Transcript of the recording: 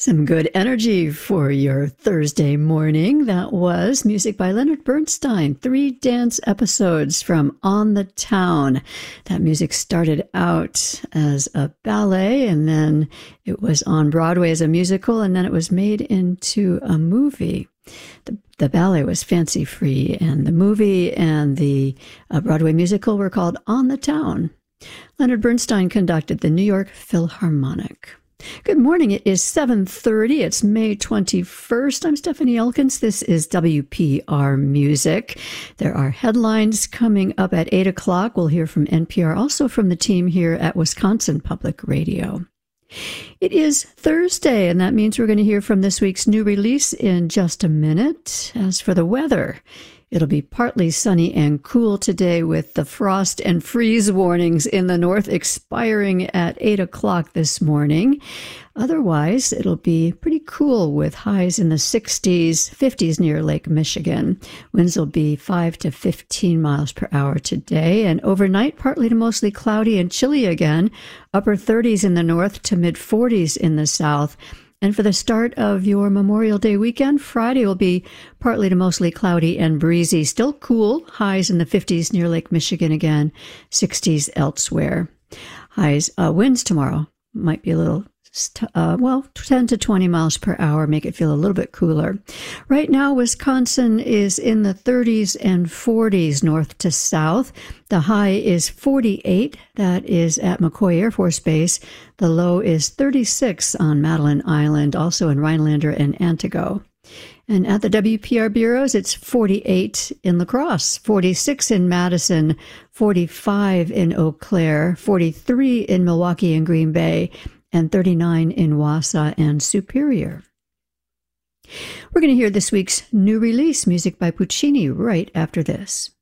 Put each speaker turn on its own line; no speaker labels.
Some good energy for your Thursday morning. That was music by Leonard Bernstein, 3 dance episodes from On the Town. That music started out as a ballet, and then it was on Broadway as a musical, and then it was made into a movie. The ballet was Fancy Free, and the movie and the Broadway musical were called On the Town. Leonard Bernstein conducted the New York Philharmonic. Good morning. It is 7:30. It's May 21st. I'm Stephanie Elkins. This is WPR Music. There are headlines coming up at 8 o'clock. We'll hear from NPR, also from the team here at Wisconsin Public Radio. It is Thursday, and that means we're going to hear from this week's new release in just a minute. As for the weather, it'll be partly sunny and cool today with the frost and freeze warnings in the north expiring at 8 o'clock this morning. Otherwise, it'll be pretty cool with highs in the 60s, 50s near Lake Michigan. Winds will be 5 to 15 miles per hour today, and overnight, partly to mostly cloudy and chilly again, upper 30s in the north to mid 40s in the south. And for the start of your Memorial Day weekend, Friday will be partly to mostly cloudy and breezy. Still cool, highs in the 50s near Lake Michigan again, 60s elsewhere. Winds tomorrow might be a little 10 to 20 miles per hour, make it feel a little bit cooler. Right now, Wisconsin is in the 30s and 40s north to south. The high is 48. That is at McCoy Air Force Base. The low is 36 on Madeline Island, also in Rhinelander and Antigo. And at the WPR bureaus, it's 48 in La Crosse, 46 in Madison, 45 in Eau Claire, 43 in Milwaukee and Green Bay, and 39 in Wausau and Superior. We're going to hear this week's new release, music by Puccini, right after this.